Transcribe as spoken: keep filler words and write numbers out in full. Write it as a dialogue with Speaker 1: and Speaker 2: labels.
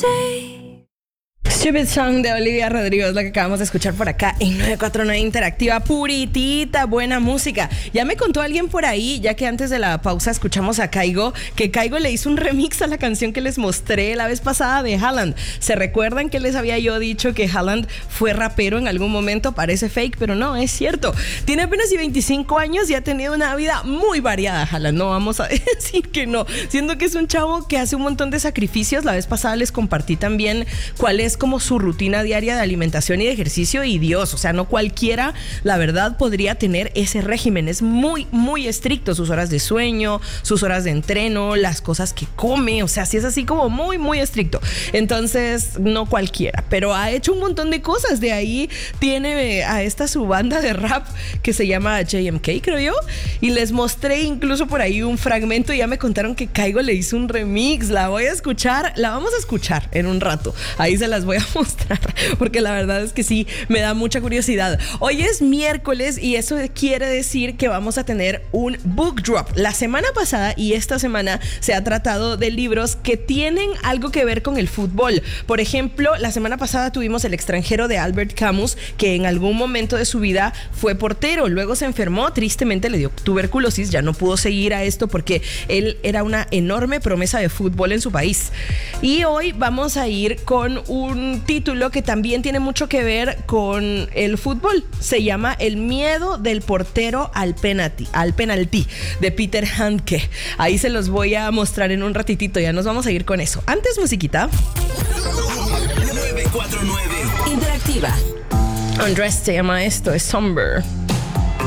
Speaker 1: Stupid Song de Olivia Rodrigo es la que acabamos de escuchar por acá en nueve cuatro nueve Interactiva, puritita, buena música. Ya me contó alguien por ahí, ya que antes de la pausa escuchamos a Kaigo, que Kaigo le hizo un remix a la canción que les mostré la vez pasada de Haaland. ¿Se recuerdan que les había yo dicho que Haaland fue rapero en algún momento? Parece fake, pero no, es cierto. Tiene apenas veinticinco años y ha tenido una vida muy variada, Haaland. No vamos a decir que no. Siendo que es un chavo que hace un montón de sacrificios. La vez pasada les compartí también cuál es como su rutina diaria de alimentación y de ejercicio, y Dios, o sea, no cualquiera, la verdad, podría tener ese régimen. Es muy, muy estricto, sus horas de sueño, sus horas de entreno, las cosas que come, o sea, sí es así como muy, muy estricto. Entonces, no cualquiera, pero ha hecho un montón de cosas. De ahí tiene a esta su banda de rap que se llama J M K, creo yo, y les mostré incluso por ahí un fragmento y ya me contaron que Kaigo le hizo un remix. La voy a escuchar, la vamos a escuchar en un rato. Ahí se las voy a mostrar, porque la verdad es que sí, me da mucha curiosidad. Hoy es miércoles y eso quiere decir que vamos a tener un book drop. La semana pasada y esta semana se ha tratado de libros que tienen algo que ver con el fútbol. Por ejemplo, la semana pasada tuvimos El extranjero de Albert Camus, que en algún momento de su vida fue portero, luego se enfermó, tristemente le dio tuberculosis, ya no pudo seguir a esto porque él era una enorme promesa de fútbol en su país. Y hoy vamos a ir con un título que también tiene mucho que ver con el fútbol. Se llama El miedo del portero al penalti, al penalti, de Peter Handke. Ahí se los voy a mostrar en un ratitito, ya nos vamos a ir con eso. Antes, musiquita.
Speaker 2: nueve cuatro nueve
Speaker 1: Interactiva. Undressed se llama esto, es Somber.